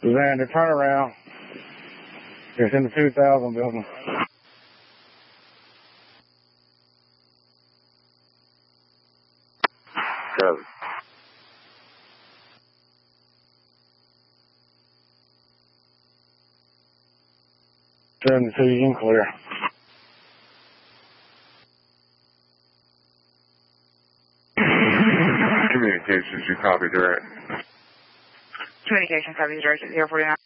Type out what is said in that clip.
Xander, turn around. It's in the 2000 building. Go. 72, you can clear. Communications, you copy direct. Communications, copy direct at 049.